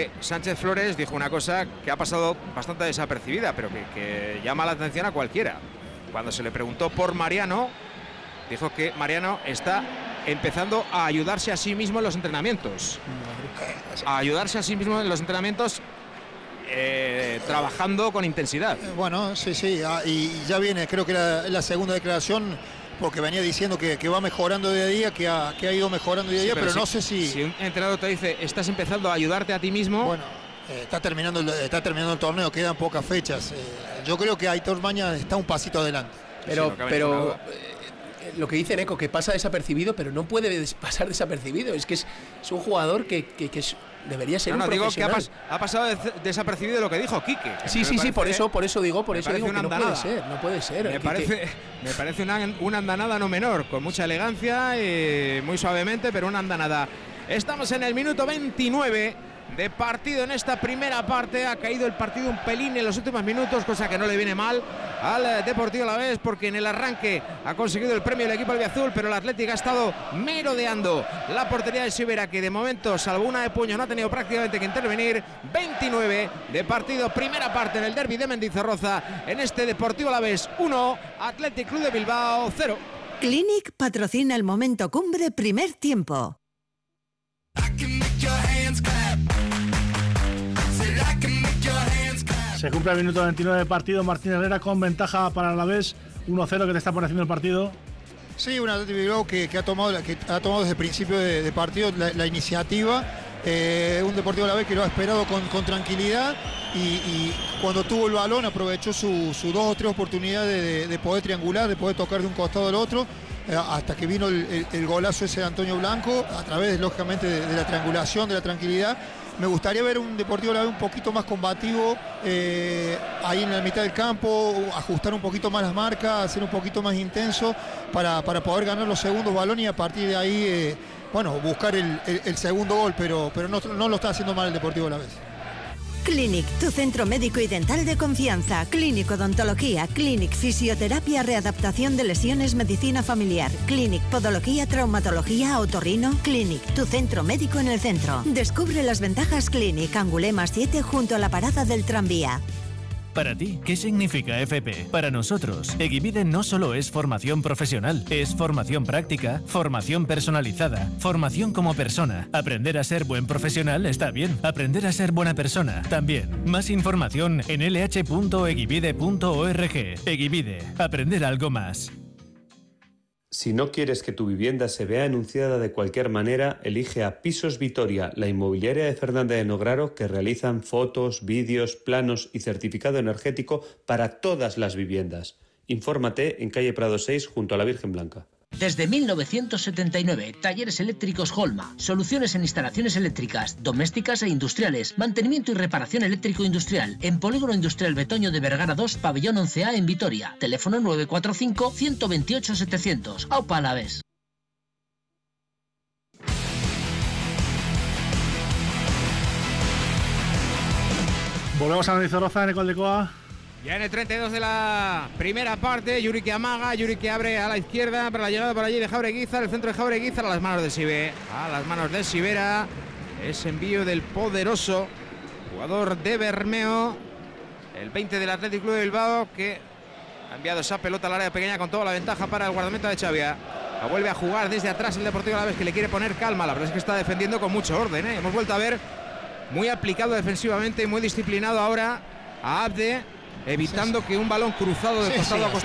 que Sánchez Flores dijo una cosa que ha pasado bastante desapercibida, pero que llama la atención a cualquiera. Cuando se le preguntó por Mariano, dijo que Mariano está empezando a ayudarse a sí mismo en los entrenamientos. A ayudarse a sí mismo en los entrenamientos, trabajando con intensidad. Bueno, sí, y ya viene, creo que la segunda declaración, porque venía diciendo que va mejorando día a día, que ha ido mejorando día a día, pero no sé si... Si un entrenador te dice, estás empezando a ayudarte a ti mismo... Bueno, está terminando el torneo, quedan pocas fechas. Yo creo que Aitor Maña está un pasito adelante. Pero lo que dice Neco, que pasa desapercibido, pero no puede pasar desapercibido. Es que es un jugador que debería ser un profesional. Digo que ha pasado desapercibido lo que dijo Quique. Sí, por eso digo que no puede ser. Me parece una andanada no menor, con mucha elegancia, muy suavemente, pero una andanada. Estamos en el minuto 29 de partido en esta primera parte. Ha caído el partido un pelín en los últimos minutos, cosa que no le viene mal al Deportivo Alavés, porque en el arranque ha conseguido el premio el equipo albiazul, pero el Athletic ha estado merodeando la portería de Sivera, que de momento, salvo una de puño, no ha tenido prácticamente que intervenir. 29 de partido, primera parte en el derbi de Mendizorroza, en este Deportivo Alavés 1, Athletic Club de Bilbao 0. Clinic patrocina el momento cumbre primer tiempo. Se cumple el minuto 29 de partido. Martín Herrera con ventaja para el Alavés, 1-0. ¿Qué te está pareciendo el partido? Sí, un Athletic Bilbao que ha tomado desde el principio de partido la iniciativa. Un Deportivo Alavés que lo ha esperado con tranquilidad y cuando tuvo el balón aprovechó sus 2 o 3 oportunidades de poder triangular, de poder tocar de un costado al otro, hasta que vino el golazo ese de Antonio Blanco, a través, lógicamente, de la triangulación, de la tranquilidad. Me gustaría ver un Deportivo Alavés un poquito más combativo ahí en la mitad del campo, ajustar un poquito más las marcas, ser un poquito más intenso para poder ganar los segundos balones y a partir de ahí, buscar el segundo gol, pero no lo está haciendo mal el Deportivo Alavés. Clinic, tu centro médico y dental de confianza. Clinic Odontología, Clinic Fisioterapia, readaptación de lesiones, medicina familiar. Clinic Podología, Traumatología, Otorrino. Clinic, tu centro médico en el centro. Descubre las ventajas Clinic, Angulema 7 junto a la parada del tranvía. Para ti, ¿qué significa FP? Para nosotros, Egivide no solo es formación profesional, es formación práctica, formación personalizada, formación como persona. Aprender a ser buen profesional está bien, aprender a ser buena persona también. Más información en lh.egivide.org. Egivide, aprender algo más. Si no quieres que tu vivienda se vea anunciada de cualquier manera, elige a Pisos Vitoria, la inmobiliaria de Fernández de Nograro, que realizan fotos, vídeos, planos y certificado energético para todas las viviendas. Infórmate en calle Prado 6 junto a la Virgen Blanca. Desde 1979, Talleres Eléctricos Holma. Soluciones en instalaciones eléctricas, domésticas e industriales. Mantenimiento y reparación eléctrico industrial. En Polígono Industrial Betoño de Vergara 2, Pabellón 11A en Vitoria. Teléfono 945-128-700. Aupa Alavés. Volvemos a Mendizorroza en Ecoldecoa. Ya en el 32 de la primera parte, Yuri que amaga, Yuri que abre a la izquierda para la llegada por allí de Jaureguizar, el centro de Jaureguizar a las manos de Sive, a las manos de Sivera, ese envío del poderoso jugador de Bermeo, el 20 del Athletic Club de Bilbao, que ha enviado esa pelota al área pequeña con toda la ventaja para el guardameta de Xavia. La vuelve a jugar desde atrás el Deportivo Alavés, que le quiere poner calma, la verdad es que está defendiendo con mucho orden, Hemos vuelto a ver muy aplicado defensivamente y muy disciplinado ahora a Abde, evitando que un balón cruzado de costado a costado